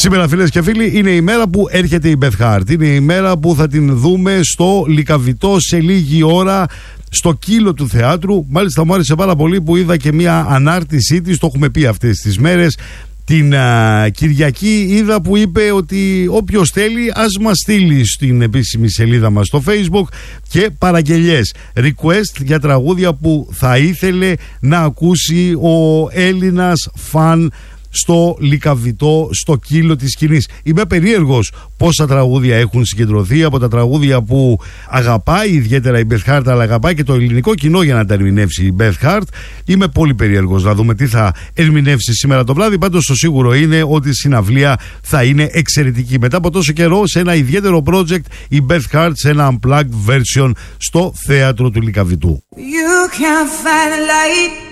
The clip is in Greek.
Σήμερα, φίλες και φίλοι, είναι η μέρα που έρχεται η Beth Hart. Είναι η μέρα που θα την δούμε στο Λυκαβητό σε λίγη ώρα, στο Κύλο του θεάτρου. Μάλιστα μου άρεσε πάρα πολύ που είδα και μια ανάρτησή της, το έχουμε πει αυτές τις μέρες. Την Κυριακή είδα που είπε ότι όποιος θέλει ας μας στείλει στην επίσημη σελίδα μας στο Facebook και παραγγελιές, request για τραγούδια που θα ήθελε να ακούσει ο Έλληνας φαν στο Λυκαβητό, στο Κύλο της σκηνής. Είμαι περίεργος πόσα τραγούδια έχουν συγκεντρωθεί από τα τραγούδια που αγαπάει ιδιαίτερα η Beth Hart, αλλά αγαπάει και το ελληνικό κοινό για να τα ερμηνεύσει η Beth Hart. Είμαι πολύ περίεργος να δούμε τι θα ερμηνεύσει σήμερα το βράδυ. Πάντως το σίγουρο είναι ότι η συναυλία θα είναι εξαιρετική. Μετά από τόσο καιρό, σε ένα ιδιαίτερο project, η Beth Hart σε ένα unplugged version στο θέατρο του Λυκαβητού. You can't find the light.